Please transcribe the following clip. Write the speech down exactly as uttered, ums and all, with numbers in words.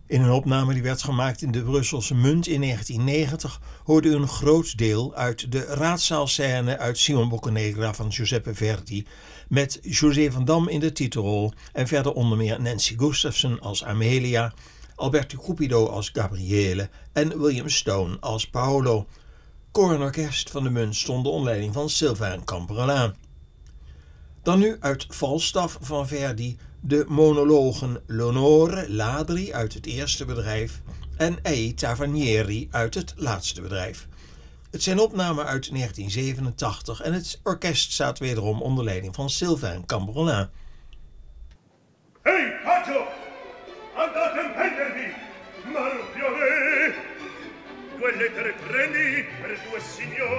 In een opname die werd gemaakt in de Brusselse Munt in negentien negentig hoorde u een groot deel uit de raadszaalscène uit Simon Boccanegra van Giuseppe Verdi met José van Dam in de titelrol en verder onder meer Nancy Gustafson als Amelia, Alberto Cupido als Gabriele en William Stone als Paolo. Koor en orkest van de Munt stonden onder leiding van Sylvain Camperelin. Dan nu uit Falstaff van Verdi de monologen L'Onore Ladri uit het eerste bedrijf en Ei Tavernieri uit het laatste bedrijf. Het zijn opnamen uit negentien zevenentachtig en het orkest staat wederom onder leiding van Sylvain Camperelin. Ehi, Paggio! Andate a prendervi! Marpione! Due lettere treni per due signori!